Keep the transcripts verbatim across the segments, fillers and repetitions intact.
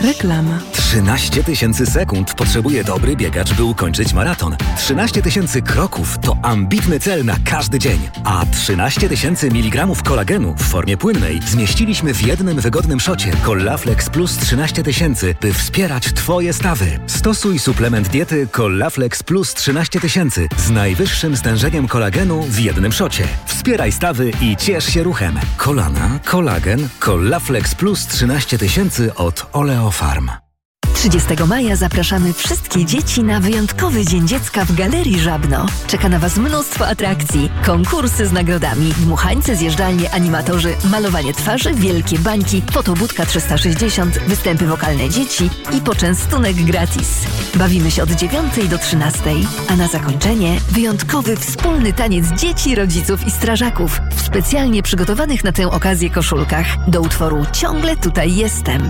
Reklama. trzynaście tysięcy sekund potrzebuje dobry biegacz, by ukończyć maraton. trzynaście tysięcy kroków to ambitny cel na każdy dzień. A trzynaście tysięcy miligramów kolagenu w formie płynnej zmieściliśmy w jednym wygodnym szocie Collaflex Plus trzynaście tysięcy, by wspierać Twoje stawy. Stosuj suplement diety Collaflex Plus trzynaście tysięcy z najwyższym stężeniem kolagenu w jednym szocie. Wspieraj stawy i ciesz się ruchem. Kolana, kolagen, Collaflex Plus trzynaście tysięcy od Oleofarm. trzydziestego maja zapraszamy wszystkie dzieci na wyjątkowy Dzień Dziecka w Galerii Żabno. Czeka na Was mnóstwo atrakcji, konkursy z nagrodami, dmuchańce, zjeżdżalnie, animatorzy, malowanie twarzy, wielkie bańki, fotobudka trzysta sześćdziesiąt, występy wokalne dzieci i poczęstunek gratis. Bawimy się od dziewiątej do trzynastej, a na zakończenie wyjątkowy wspólny taniec dzieci, rodziców i strażaków w specjalnie przygotowanych na tę okazję koszulkach do utworu Ciągle tutaj jestem.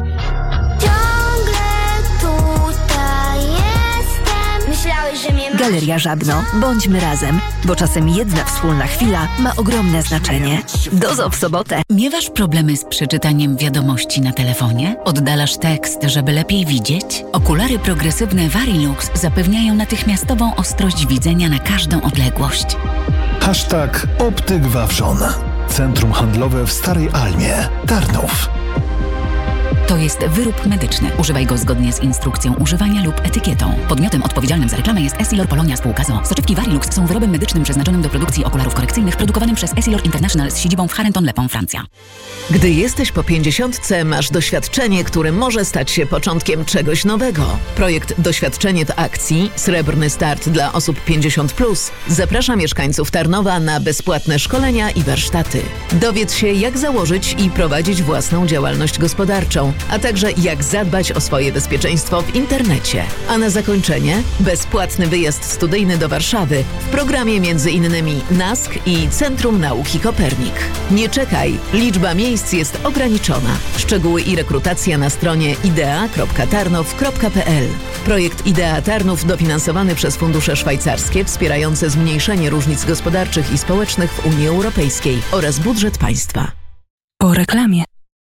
Galeria Żabno. Bądźmy razem, bo czasem jedna wspólna chwila ma ogromne znaczenie. Dozo w sobotę. Miewasz problemy z przeczytaniem wiadomości na telefonie? Oddalasz tekst, żeby lepiej widzieć? Okulary progresywne Varilux zapewniają natychmiastową ostrość widzenia na każdą odległość. Hashtag Optyk Wawrzon. Centrum handlowe w Starej Almie, Tarnów. To jest wyrób medyczny. Używaj go zgodnie z instrukcją używania lub etykietą. Podmiotem odpowiedzialnym za reklamę jest Essilor Polonia Spółka z o o. Soczewki Varilux są wyrobem medycznym przeznaczonym do produkcji okularów korekcyjnych, produkowanym przez Essilor International z siedzibą w Charenton-le-Pont, Francja. Gdy jesteś po pięćdziesiątce, masz doświadczenie, które może stać się początkiem czegoś nowego. Projekt Doświadczenie w akcji, srebrny start dla osób pięćdziesiąt plus, zaprasza mieszkańców Tarnowa na bezpłatne szkolenia i warsztaty. Dowiedz się, jak założyć i prowadzić własną działalność gospodarczą, a także jak zadbać o swoje bezpieczeństwo w internecie. A na zakończenie bezpłatny wyjazd studyjny do Warszawy w programie między innymi NASK i Centrum Nauki Kopernik. Nie czekaj, liczba miejsc jest ograniczona. Szczegóły i rekrutacja na stronie idea kropka tarnow kropka p l. Projekt Idea Tarnów dofinansowany przez fundusze szwajcarskie wspierające zmniejszenie różnic gospodarczych i społecznych w Unii Europejskiej oraz budżet państwa. Po reklamie.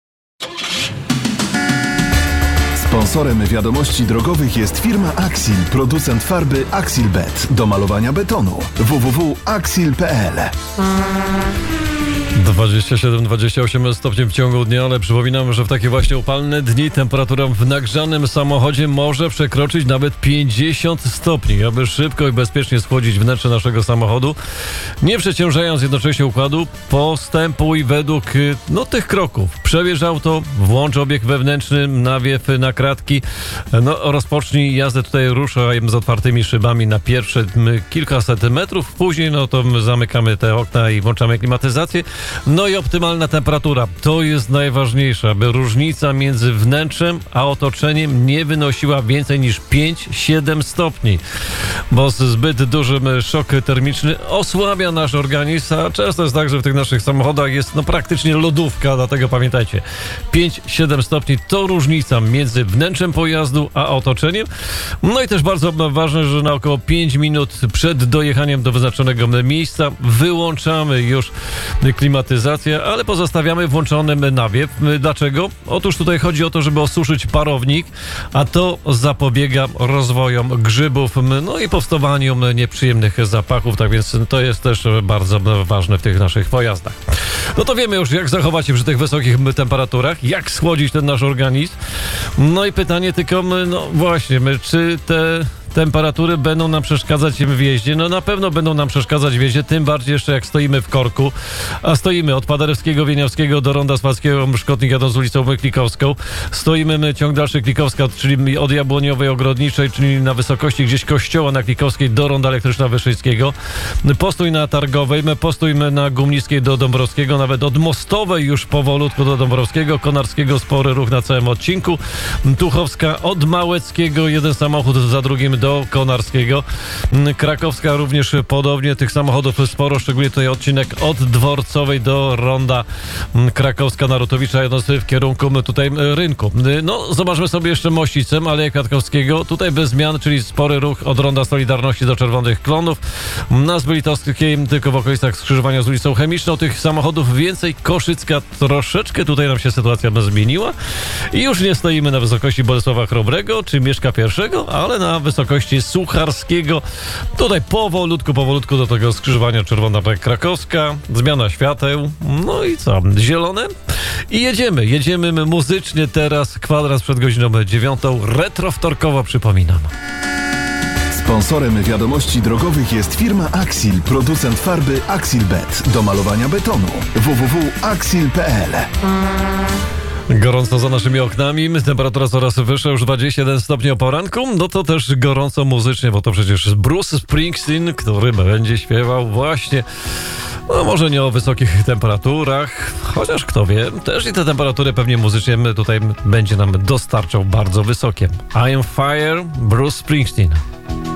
Sponsorem wiadomości drogowych jest firma Axil, producent farby Axilbet do malowania betonu. w w w kropka axil kropka p l. dwadzieścia siedem dwadzieścia osiem stopni w ciągu dnia, ale przypominam, że w takie właśnie upalne dni temperatura w nagrzanym samochodzie może przekroczyć nawet pięćdziesiąt stopni. Aby szybko i bezpiecznie schłodzić wnętrze naszego samochodu, nie przeciążając jednocześnie układu, postępuj według no, tych kroków. Przebierz auto, włącz obieg wewnętrzny, nawiew na kratki, no, rozpocznij jazdę tutaj, ruszaj z otwartymi szybami na pierwsze kilkaset metrów, później no to zamykamy te okna i włączamy klimatyzację. No i optymalna temperatura. To jest najważniejsze, aby różnica między wnętrzem a otoczeniem nie wynosiła więcej niż pięć siedem stopni, bo zbyt duży szok termiczny osłabia nasz organizm, a często jest tak, że w tych naszych samochodach jest no praktycznie lodówka, dlatego pamiętajcie, pięć siedem stopni to różnica między wnętrzem pojazdu a otoczeniem. No i też bardzo ważne, że na około pięć minut przed dojechaniem do wyznaczonego miejsca wyłączamy już klimatyzację, ale pozostawiamy włączonym nawiew. Dlaczego? Otóż tutaj chodzi o to, żeby osuszyć parownik, a to zapobiega rozwojom grzybów, no i powstawaniu nieprzyjemnych zapachów, tak więc to jest też bardzo ważne w tych naszych pojazdach. No to wiemy już, jak zachować się przy tych wysokich temperaturach, jak schłodzić ten nasz organizm. No i pytanie tylko, no właśnie, czy te temperatury będą nam przeszkadzać w jeździe? No na pewno będą nam przeszkadzać w jeździe, tym bardziej jeszcze jak stoimy w korku, a stoimy od Paderewskiego, Wieniawskiego do Ronda Spackiego, Szkotnik jadąc z ulicą Klikowską. Stoimy my ciąg dalszy Klikowska, czyli od Jabłoniowej Ogrodniczej, czyli na wysokości gdzieś kościoła na Klikowskiej do Ronda Elektryczna Wyszyńskiego. Postój na Targowej, my postójmy na Gumnickiej do Dąbrowskiego, nawet od Mostowej już powolutku do Dąbrowskiego, Konarskiego spory ruch na całym odcinku. Tuchowska od Małeckiego, jeden samochód za drugim do Konarskiego. Krakowska również podobnie, tych samochodów sporo, szczególnie tutaj odcinek od Dworcowej do ronda Krakowska Narutowicza, jadąc w kierunku tutaj rynku. No, zobaczmy sobie jeszcze Mościcem, Aleja Kwiatkowskiego. Tutaj bez zmian, czyli spory ruch od ronda Solidarności do Czerwonych Klonów. Na Zbylitowskiej tylko w okolicach skrzyżowania z ulicą Chemiczną. Tych samochodów więcej. Koszycka troszeczkę tutaj nam się sytuacja zmieniła. I już nie stoimy na wysokości Bolesława Chrobrego czy Mieszka I, ale na wysokości Sucharskiego. Tutaj powolutku, powolutku do tego skrzyżowania Czerwona Krakowska. Zmiana świateł. No i co? Zielone. I jedziemy. Jedziemy muzycznie teraz. Kwadrans przed godziną dziewiątą. Retro wtorkowo, przypominam. Sponsorem wiadomości drogowych jest firma Axil, producent farby Axilbet do malowania betonu. w w w kropka axil kropka p l. Gorąco za naszymi oknami, temperatura coraz wyższa, już dwadzieścia jeden stopni o poranku, no to też gorąco muzycznie, bo to przecież Bruce Springsteen, który będzie śpiewał właśnie, no może nie o wysokich temperaturach, chociaż kto wie, też i te temperatury pewnie muzycznie tutaj będzie nam dostarczał bardzo wysokie. I am Fire, Bruce Springsteen.